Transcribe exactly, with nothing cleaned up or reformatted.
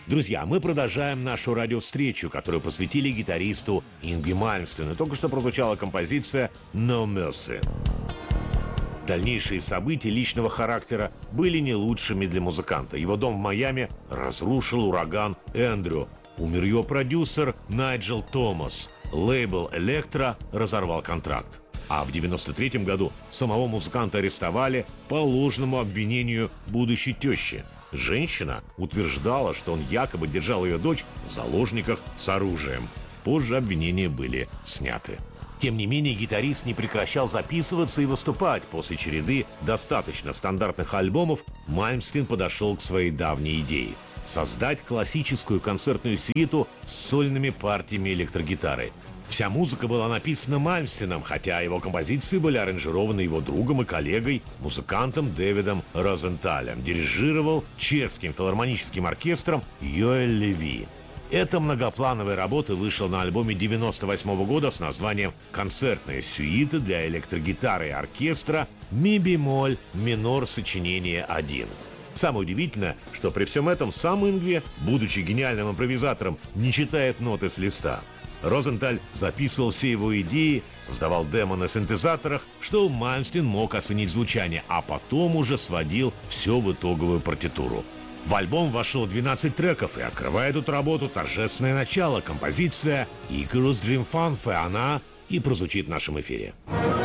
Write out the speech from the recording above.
Друзья, мы продолжаем нашу радиовстречу, которую посвятили гитаристу Йнгви Мальмстену. Только что прозвучала композиция «No Mercy». Дальнейшие события личного характера были не лучшими для музыканта. Его дом в Майами разрушил ураган Эндрю. Умер его продюсер Найджел Томас. Лейбл «Электро» разорвал контракт. А в девяносто третьем году самого музыканта арестовали по ложному обвинению будущей тещи. Женщина утверждала, что он якобы держал ее дочь в заложниках с оружием. Позже обвинения были сняты. Тем не менее, гитарист не прекращал записываться и выступать. После череды достаточно стандартных альбомов Мальмстен подошел к своей давней идее – создать классическую концертную сюиту с сольными партиями электрогитары. Вся музыка была написана Мальмстеном, хотя его композиции были аранжированы его другом и коллегой, музыкантом Дэвидом Розенталем. Дирижировал Чешским филармоническим оркестром Йоэль Леви. Эта многоплановая работа вышла на альбоме девяносто восьмого года с названием «Концертная сюита для электрогитары и оркестра ми бемоль минор сочинение один». Самое удивительное, что при всем этом сам Йнгви, будучи гениальным импровизатором, не читает ноты с листа. Розенталь записывал все его идеи, создавал демо на синтезаторах, что Мальмстен мог оценить звучание, а потом уже сводил все в итоговую партитуру. В альбом вошло двенадцать треков, и открывает эту работу торжественное начало, композиция «Icarus Dream Fanfare», она и прозвучит в нашем эфире.